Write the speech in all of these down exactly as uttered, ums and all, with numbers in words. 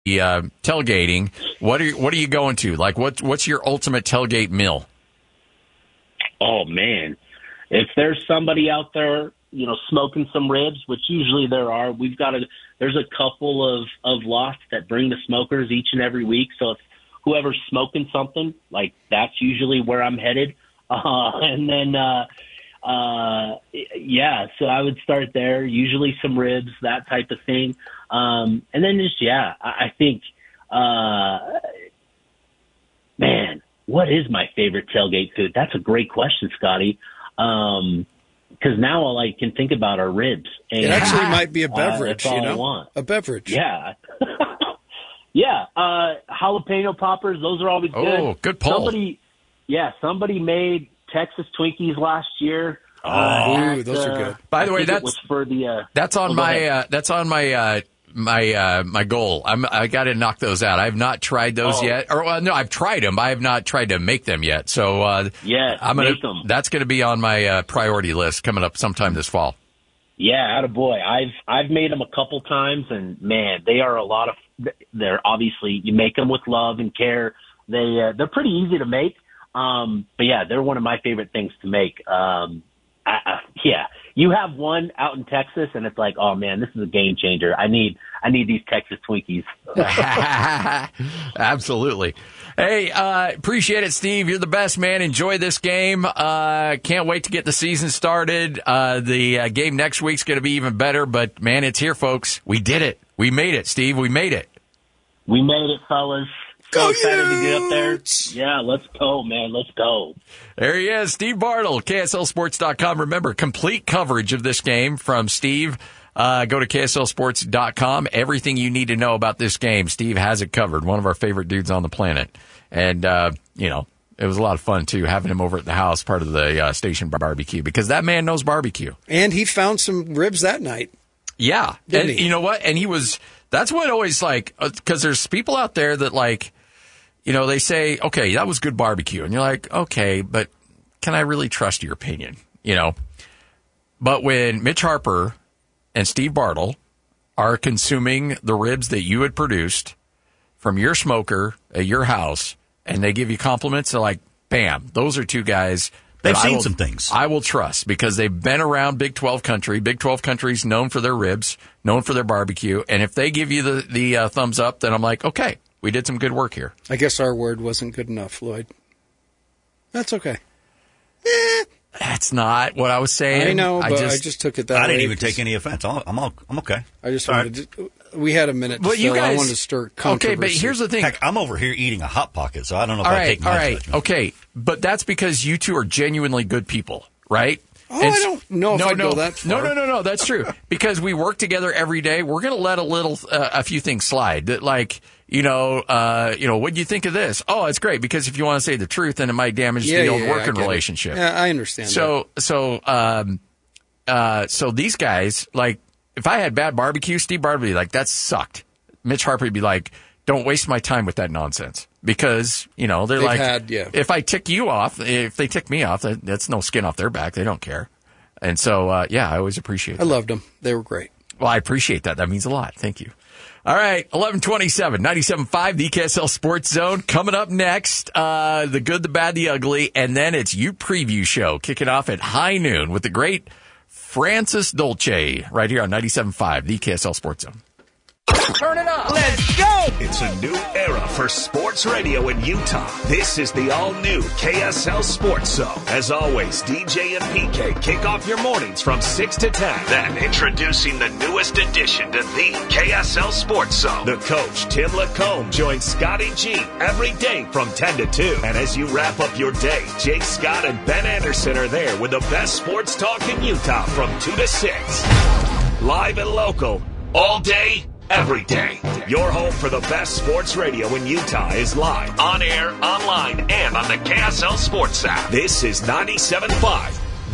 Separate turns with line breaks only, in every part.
uh, tailgating, what are you, what are you going to? Like, what what's your ultimate tailgate meal?
Oh man, if there's somebody out there, you know, smoking some ribs, which usually there are, we've got a there's a couple of of lofts that bring the smokers each and every week. So if whoever's smoking something, like that's usually where I'm headed. Uh, and then, uh, uh, yeah, so I would start there. Usually some ribs, that type of thing. Um, and then just, yeah, I, I think, uh, man, what is my favorite tailgate food? That's a great question, Scotty. Um, because now all I can think about are ribs. And,
it actually might be a beverage,
uh,
you know?
I want.
A beverage.
Yeah. yeah. Uh, jalapeno poppers, those are always good.
Oh, good pull.
Somebody, yeah, somebody made Texas Twinkies last year.
Oh,
uh,
at, those are good.
By the
I
way,
think it
that's
was for the. Uh,
that's on
oh,
my uh, that's on my uh, my uh, my goal. I'm I got to knock those out. I've not tried those
Oh.
yet. Or well, no, I've tried them. I have not tried to make them yet. So uh,
Yes,
I'm gonna.
make 'em.
That's going to be on my uh, priority list coming up sometime this fall.
Yeah, attaboy. I've I've made them a couple times, and man, they are a lot of. They're obviously you make them with love and care. They uh, they're pretty easy to make. Um, but yeah, they're one of my favorite things to make. Um, I, I, yeah, you have one out in Texas, and it's like, oh man, this is a game changer. I need I need these Texas Twinkies.
Absolutely. Hey, uh, appreciate it, Steve. You're the best, man. Enjoy this game. Uh, can't wait to get the season started. Uh, the uh, game next week's going to be even better, but man, it's here, folks. We did it. We made it, Steve. We made it.
We made it, fellas. So
Go
excited to get up there.
Utes!
Yeah, let's go, man. Let's go.
There he is, Steve Bartle, K S L Sports dot com. Remember, complete coverage of this game from Steve. Uh, go to K S L Sports dot com. Everything you need to know about this game, Steve has it covered. One of our favorite dudes on the planet. And, uh, you know, it was a lot of fun, too, having him over at the house, part of the uh, station barbecue, because that man knows barbecue.
And he found some ribs that night.
Yeah.
Didn't
And
he?
you know what? And he was, that's what always like, because there's people out there that like, you know, they say, okay, that was good barbecue. And you're like, okay, but can I really trust your opinion? You know? But when Mitch Harper and Steve Bartle are consuming the ribs that you had produced from your smoker at your house, and they give you compliments, they're like, bam, those are two guys
They've
that I
seen
will-
some things.
I will trust because they've been around Big twelve country. Big twelve country's known for their ribs, known for their barbecue. And if they give you the, the uh, thumbs up, then I'm like, okay, we did some good work here.
I guess our word wasn't good enough, Lloyd. That's okay. Eh,
That's not what I was saying.
I know, but I just,
I just
took it that way.
I didn't even
'cause
take any offense. I'm I'm, all, I'm okay.
I just
All
wanted to, we had a minute to
Well, you
fill. I
guys-
wanted to stir
okay,
controversy.
but here's the thing.
Heck, I'm over here eating a Hot Pocket, so I don't know if
all
I
right,
take
all
my
right,
judgment.
okay. But that's because you two are genuinely good people, right?
Oh,
And
I
s-
don't know if
no,
I'd
no,
go that
No,
far.
no, no, no. That's true. Because we work together every day. We're going to let a little, uh, a few things slide. That, like, you know, uh, you know, what do you think of this? Oh, it's great because if you want to say the truth, then it might damage
Yeah,
the old
yeah, I
working
get it.
relationship.
Yeah, I understand.
So, so, um, uh, so these guys, like, if I had bad barbecue, Steve Bartle would be like, that sucked. Mitch Harper would be like, don't waste my time with that nonsense. Because, you know, they're
They've
like,
had- yeah.
if I tick you off, if they tick me off, that, that's no skin off their back. They don't care. And so, uh, yeah, I always appreciate
I
that.
loved them. They were great.
Well, I appreciate that. That means a lot. Thank you. All right, eleven twenty-seven, ninety-seven point five, the K S L Sports Zone. Coming up next, uh, the good, the bad, the ugly, and then it's You Preview Show, kicking off at high noon with the great Francis Dolce, right here on ninety-seven point five, the K S L Sports Zone.
Turn it up. Let's go.
It's a new era for sports radio in Utah. This is the all-new K S L Sports Zone. As always, D J and P K kick off your mornings from six to ten. Then, introducing the newest addition to the K S L Sports Zone. The coach, Tim Lacombe, joins Scotty G every day from ten to two. And as you wrap up your day, Jake Scott and Ben Anderson are there with the best sports talk in Utah from two to six. Live and local, all day, every day. Your home for the best sports radio in Utah is live, on air, online, and on the K S L Sports app. This is ninety-seven point five, the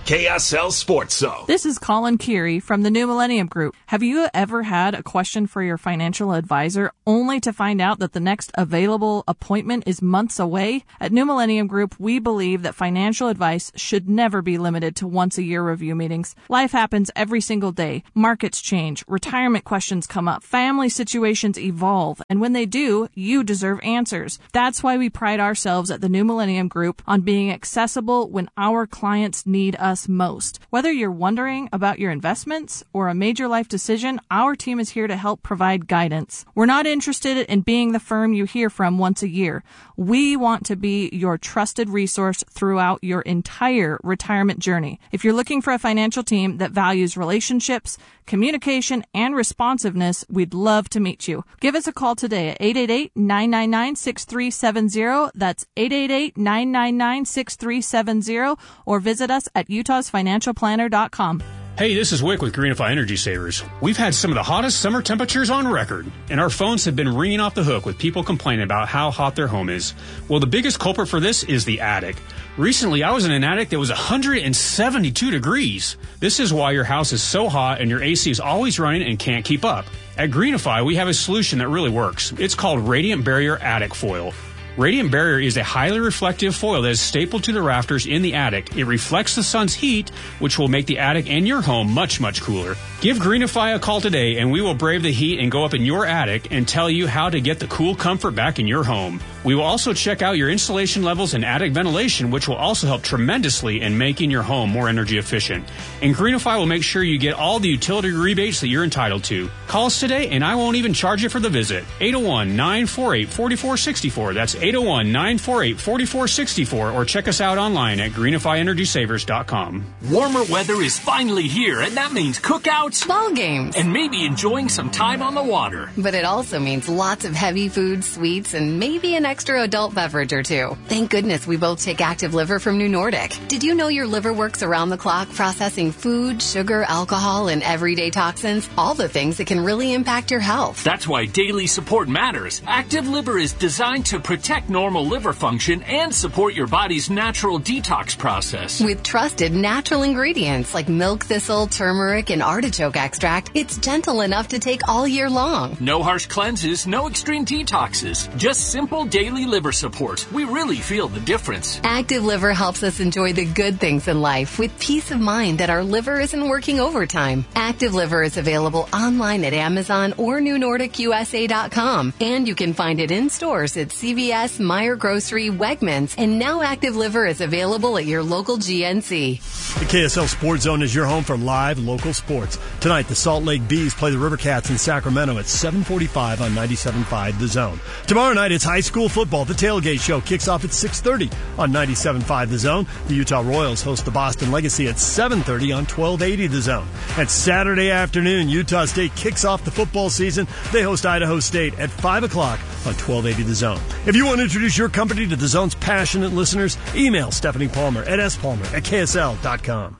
K S L Sports Zone.
This is Colin Keary from the New Millennium Group. Have you ever had a question for your financial advisor only to find out that the next available appointment is months away? At New Millennium Group, we believe that financial advice should never be limited to once a year review meetings. Life happens every single day. Markets change, retirement questions come up, family situations evolve, and when they do, you deserve answers. That's why we pride ourselves at the New Millennium Group on being accessible when our clients need us most. Whether you're wondering about your investments or a major life decision, our team is here to help provide guidance. We're not interested in being the firm you hear from once a year. We want to be your trusted resource throughout your entire retirement journey. If you're looking for a financial team that values relationships, communication, and responsiveness, we'd love to meet you. Give us a call today at eight eight eight, nine nine nine, six three seven zero. That's eight eight eight, nine nine nine, six three seven zero, or visit us at utahs financial planner dot com.
Hey, this is Wick with Greenify Energy Savers. We've had some of the hottest summer temperatures on record, and our phones have been ringing off the hook with people complaining about how hot their home is. Well, the biggest culprit for this is the attic. Recently, I was in an attic that was one hundred seventy-two degrees. This is why your house is so hot and your A C is always running and can't keep up. At Greenify, we have a solution that really works. It's called Radiant Barrier Attic Foil. Radiant Barrier is a highly reflective foil that is stapled to the rafters in the attic. It reflects the sun's heat, which will make the attic and your home much, much cooler. Give Greenify a call today, and we will brave the heat and go up in your attic and tell you how to get the cool comfort back in your home. We will also check out your insulation levels and attic ventilation, which will also help tremendously in making your home more energy efficient. And Greenify will make sure you get all the utility rebates that you're entitled to. Call us today, and I won't even charge you for the visit. eight oh one, nine four eight, four four six four. That's eight oh one, nine four eight, four four six four, or check us out online at greenify energy savers dot com.
Warmer weather is finally here, and that means cookouts,
ball games,
and maybe enjoying some time on the water.
But it also means lots of heavy food, sweets, and maybe an extra adult beverage or two. Thank goodness we both take Active Liver from New Nordic. Did you know your liver works around the clock processing food, sugar, alcohol, and everyday toxins? All the things that can really impact your health.
That's why daily support matters. Active Liver is designed to protect normal liver function and support your body's natural detox process.
With trusted natural ingredients like milk thistle, turmeric, and artichoke extract, it's gentle enough to take all year long.
No harsh cleanses, no extreme detoxes, just simple daily liver support. We really feel the difference.
Active Liver helps us enjoy the good things in life with peace of mind that our liver isn't working overtime. Active Liver is available online at Amazon or new nordic u s a dot com, and you can find it in stores at C V S, Meijer Grocery, Wegmans, and now Active Liver is available at your local G N C.
The K S L Sports Zone is your home for live local sports. Tonight, the Salt Lake Bees play the River Cats in Sacramento at seven forty-five on ninety-seven point five The Zone. Tomorrow night, it's high school football. The Tailgate Show kicks off at six thirty on ninety-seven point five The Zone. The Utah Royals host the Boston Legacy at seven thirty on twelve eighty The Zone. And Saturday afternoon, Utah State kicks off the football season. They host Idaho State at five o'clock on twelve eighty The Zone. If you want to introduce your company to The Zone's passionate listeners, email Stephanie Palmer at s palmer at k s l dot com.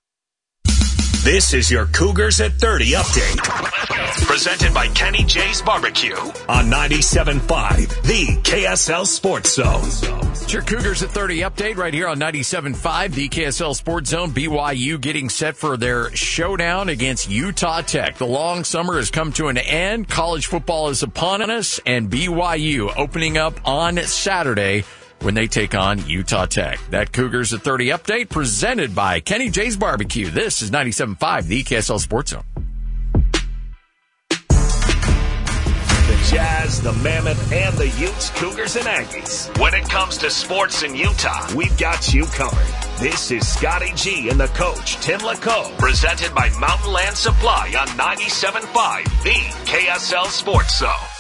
This is your Cougars at thirty update. Presented by Kenny J's Barbecue on ninety-seven point five, the K S L Sports Zone.
It's your Cougars at thirty update right here on ninety-seven point five, the K S L Sports Zone. B Y U getting set for their showdown against Utah Tech. The long summer has come to an end. College football is upon us, and B Y U opening up on Saturday when they take on Utah Tech. That Cougars at thirty update presented by Kenny J's Barbecue. This is ninety-seven point five, the K S L Sports Zone.
The Jazz, the Mammoth, and the Utes, Cougars, and Aggies. When it comes to sports in Utah, we've got you covered. This is Scotty G and the coach, Tim LaCoe, presented by Mountain Land Supply on ninety-seven point five, the K S L Sports Zone.